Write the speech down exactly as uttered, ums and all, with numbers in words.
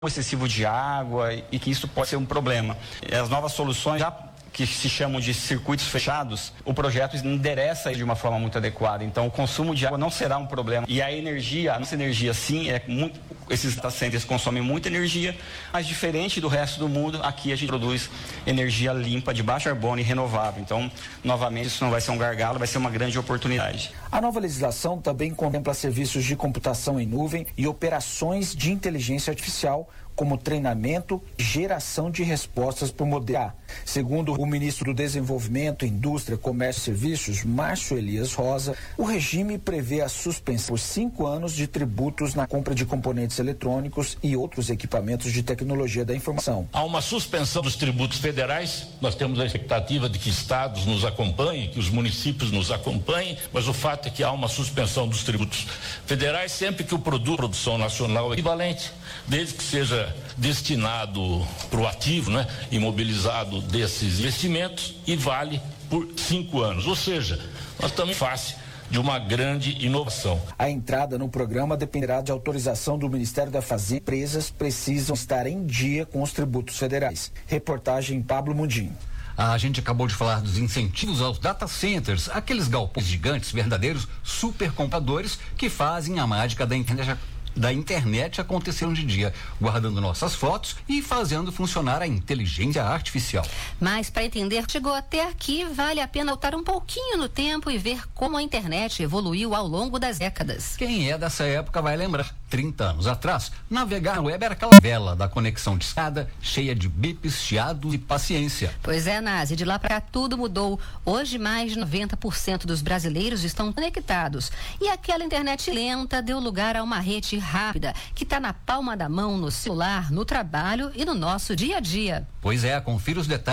excessivo de água e que isso pode ser um problema. As novas soluções já que se chamam de circuitos fechados, o projeto endereça de uma forma muito adequada. Então, o consumo de água não será um problema. E a energia, a nossa energia, sim, é muito, esses data centers consomem muita energia, mas diferente do resto do mundo, aqui a gente produz energia limpa, de baixo carbono e renovável. Então, novamente, isso não vai ser um gargalo, vai ser uma grande oportunidade. A nova legislação também contempla serviços de computação em nuvem e operações de inteligência artificial, como treinamento e geração de respostas para o modelo A. Segundo o ministro do Desenvolvimento, Indústria, Comércio e Serviços, Márcio Elias Rosa, o regime prevê a suspensão por cinco anos de tributos na compra de componentes eletrônicos e outros equipamentos de tecnologia da informação. Há uma suspensão dos tributos federais, nós temos a expectativa de que estados nos acompanhem, que os municípios nos acompanhem, mas o fato é que há uma suspensão dos tributos federais sempre que o produto, produção nacional é equivalente, desde que seja destinado para o ativo, né, imobilizado desses investimentos e vale por cinco anos. Ou seja, nós estamos em face de uma grande inovação. A entrada no programa dependerá de autorização do Ministério da Fazenda. Empresas precisam estar em dia com os tributos federais. Reportagem Pablo Mundim. A gente acabou de falar dos incentivos aos data centers, aqueles galpões gigantes, verdadeiros supercomputadores que fazem a mágica da internet da internet acontecer um dia, guardando nossas fotos e fazendo funcionar a inteligência artificial. Mas para entender que chegou até aqui, vale a pena voltar um pouquinho no tempo e ver como a internet evoluiu ao longo das décadas. Quem é dessa época vai lembrar. trinta anos atrás, navegar na web era aquela vela da conexão de escada, cheia de bips, chiados e paciência. Pois é, Nazi, de lá para cá tudo mudou. Hoje mais de noventa por cento dos brasileiros estão conectados. E aquela internet lenta deu lugar a uma rede rápida, que está na palma da mão, no celular, no trabalho e no nosso dia a dia. Pois é, confira os detalhes